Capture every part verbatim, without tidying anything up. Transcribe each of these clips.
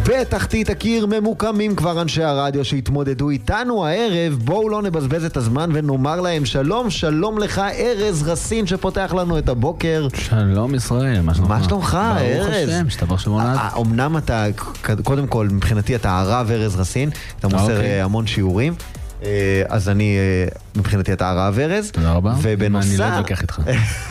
בתחתית הקיר ממוקמים כבר אנשי הרדיו שהתמודדו איתנו הערב. בואו לא נבזבז את הזמן ונאמר להם שלום. שלום לך ארז רסין שפותח לנו את הבוקר. שלום ישראל, מה שלומך? מה שלומך ארז? ברוך השם, שתבר שמונד. אמנם אתה, קודם כל מבחינתי אתה הרב ארז רסין, אתה מוסר המון שיעורים, אז אני מבחינתי אתה הרב ארז. תודה רבה. ובנוסף, אני לא אתווכח איתך.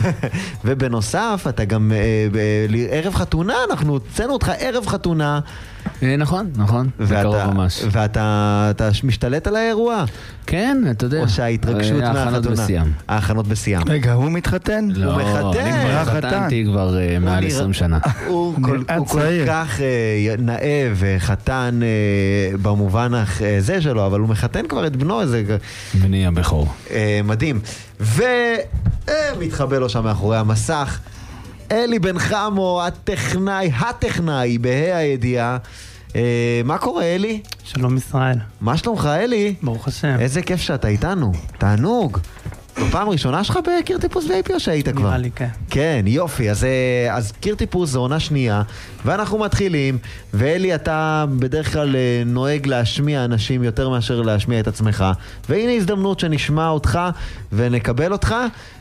ובנוסף אתה גם ערב חתונה, אנחנו הוצאנו אותך ערב חתונה. נכון, נכון, בקרוב ממש. ואתה משתלט על האירוע? כן, אתה יודע. או שההתרגשות מהחתונה? ההכנות בסיום. ההכנות בסיום. רגע, הוא מתחתן? לא, הוא מחתן. אני כבר חתנתי כבר מעל עשרים שנה. הוא כל כך נאה וחתן במובן הזה שלו, אבל הוא מחתן כבר את בנו איזה... בני הבכור. מדהים. ומתחבא לו שם מאחורי המסך אלי בן חמו, הטכנאי, הטכנאי בה"א הידיעה. מה קורה אלי? שלום ישראל. מה שלומך אלי? ברוך השם. איזה כיף שאתה איתנו, תענוג. זו פעם ראשונה שלך בקיר טיפוס וי איי פי או שהיית כבר? נראה לי כן. כן, יופי. אז, אז קיר טיפוס זו עונה שנייה, ואנחנו מתחילים, ואלי אתה בדרך כלל נוהג להשמיע אנשים יותר מאשר להשמיע את עצמך, והנה הזדמנות שנשמע אותך ונקבל אותך,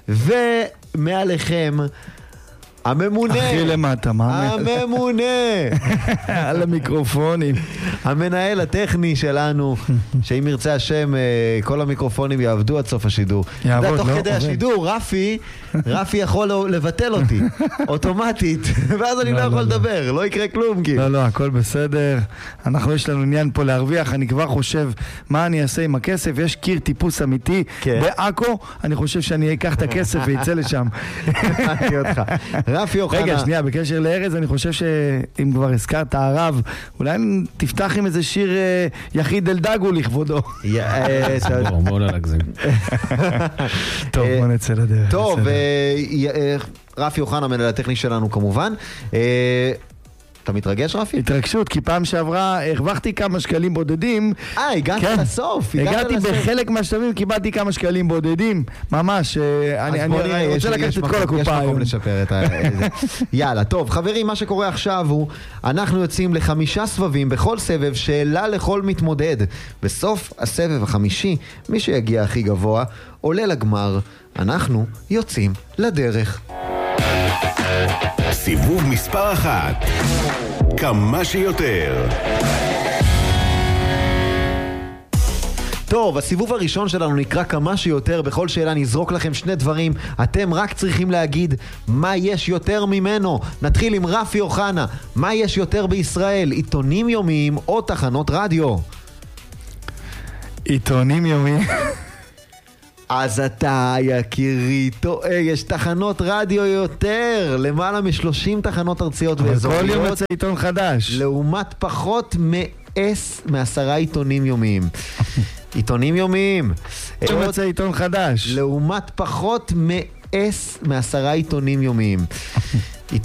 ומעליכם הממונה. הכי למטה, מה? הממונה. על המיקרופונים. המנהל הטכני שלנו, שאם ירצה השם, כל המיקרופונים יעבדו עד סוף השידור. יעבוד, לא? תוך כדי השידור, רפי, רפי יכול לבטל אותי, אוטומטית, ואז אני לא יכול לדבר, לא יקרה כלום. לא, לא, הכל בסדר. אנחנו, יש לנו עניין פה להרוויח, אני כבר חושב מה אני אעשה עם הכסף. יש קיר טיפוס אמיתי בעכו, אני חושב שאני אקח את הכסף ויצא לשם. שמעתי אותך. רפי אוחנה. רגע, שנייה, בקשר לארז, אני חושב שאם כבר הזכרת הרב, אולי תפתח עם איזה שיר יחיד אל דגו לכבודו. בואו לא להגזים. טוב, בוא נצא לדרך. טוב, רפי אוחנה, מנהל הטכני שלנו כמובן. אתה מתרגש רפי? התרגשות, כי פעם שעברה הרווחתי כמה שקלים בודדים. אה, הגעת לסוף. הגעתי בחלק מהשלבים, קיבלתי כמה שקלים בודדים. ממש, אני רוצה לקחת את כל הקופה יש היום. מקום לשפר את זה. יאללה, טוב, חברים, מה שקורה עכשיו הוא, אנחנו יוצאים לחמישה סבבים בכל סבב, שאלה לכל מתמודד. בסוף הסבב החמישי, מי שיגיע הכי גבוה, עולה לגמר. אנחנו יוצאים לדרך. סיבוב מספר אחת, כמה שיותר. טוב, הסיבוב הראשון שלנו נקרא כמה שיותר. בכל שאלה נזרוק לכם שני דברים, אתם רק צריכים להגיד מה יש יותר ממנו. נתחיל עם רפי אוחנה. מה יש יותר בישראל, עיתונים יומיים או תחנות רדיו? עיתונים יומיים. אז אתה, יקירי, טועה, יש תחנות רדיו יותר, למעלה מ-שלושים תחנות ארציות ואזוריות. כל יום יוצא עיתון חדש. לעומת פחות מעש, מעשרה עיתונים יומיים. עיתונים יומיים. כל יום יוצא עיתון חדש. לעומת פחות מעש, מעשרה עיתונים יומיים.